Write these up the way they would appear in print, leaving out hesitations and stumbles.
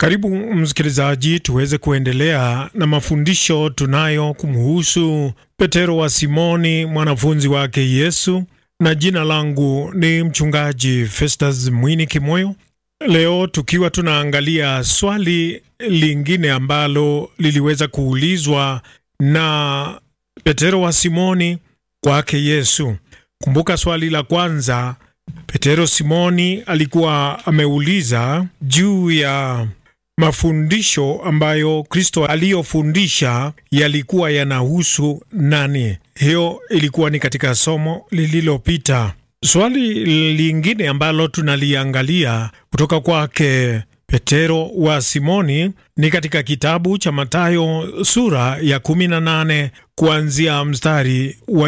Karibu msikilizaji, tuweze kuendelea na mafundisho tunayo kumhusu Petero wa Simoni, mwanafunzi wake Yesu, na jina langu ni mchungaji Festus Mwini Kimoyo. Leo tukiwa tunaangalia swali lingine ambalo liliweza kuulizwa na Petero wa Simoni kwake Yesu. Kumbuka swali la kwanza, Petero Simoni alikuwa ameuliza juu ya mafundisho ambayo Kristo aliyofundisha yalikuwa yanahusu nani. Hiyo ilikuwa ni katika somo lililopita. Swali lingine ambalo tunaliangalia kutoka kwake Petero wa Simoni ni katika kitabu cha Mathayo sura ya 18 kuanzia mstari wa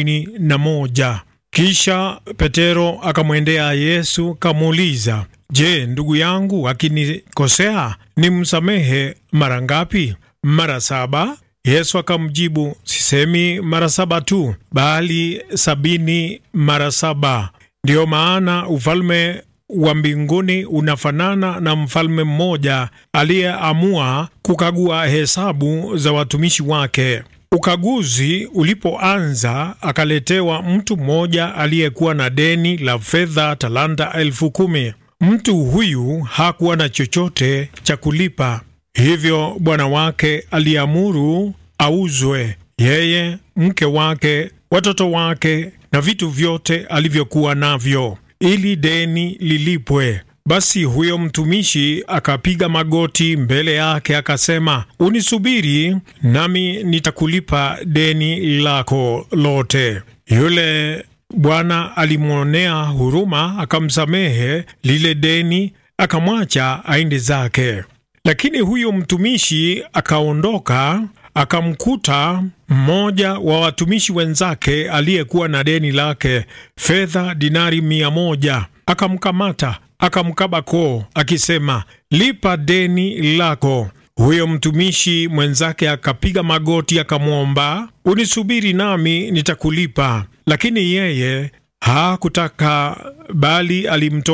21. Kisha Petero akamwendea Yesu kamuuliza, "Je, ndugu yangu akinikosea nimsamehe mara ngapi? Mara 7?" Yesu akamjibu, "Sisemi mara 7 tu, bali 70 mara 7. Ndiyo maana ufalme wa mbinguni unafanana na mfalme mmoja aliyeamua kukagua hesabu za watumishi wake. Ukaguzi ulipoanza, akaletewa mtu mmoja aliyekuwa na deni la fedha talanta 10,000. Mtu huyu hakuwa na chochote cha kulipa. Hivyo bwana wake aliamuru auzwe, yeye, mke wake, watoto wake na vitu vyote alivyokuwa navyo, ili deni lilipwe. Basi huyo mtumishi akapiga magoti mbele yake akasema, 'Unisubiri nami nitakulipa deni lako lote.' Yule bwana alimwonea huruma, akamsamehe lile deni, akamwacha aende zake. Lakini huyo mtumishi akaondoka, akamkuta mmoja wa watumishi wenzake aliyekuwa na deni lake fedha dinari 100. Akamkamata, akamkaba koo akisema, 'Lipa deni lako.' Huyo mtumishi mwenzake akapiga magoti akamwomba, 'Unisubiri nami nitakulipa.' Lakini yeye hakutaka, bali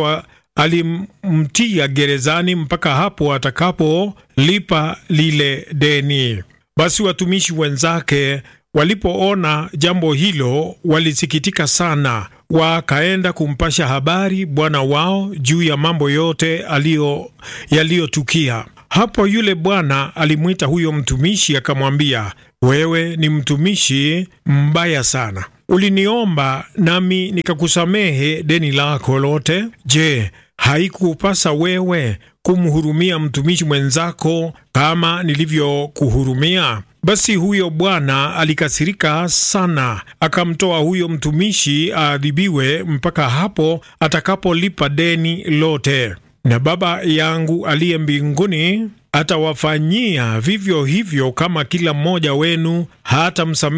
alimtia gerezani mpaka hapo atakapolipa lile deni. Basi watumishi wenzake walipoona jambo hilo walisikitika sana, wakaenda kumpasha habari bwana wao juu ya mambo yote yaliyotukia. Hapo yule bwana alimwita huyo mtumishi akamwambia, 'Wewe ni mtumishi mbaya sana. Uliniomba nami nikakusamehe deni lako lote. Je, haikupasa wewe kumhurumia mtumishi mwenzako kama nilivyokuhurumia?' Basi huyo bwana alikasirika sana, akamtoa huyo mtumishi aadhibiwe mpaka hapo atakapolipa deni lote. Na Baba yangu aliye mbinguni atawafanyia vivyo hivyo kama kila mmoja wenu hata msamehe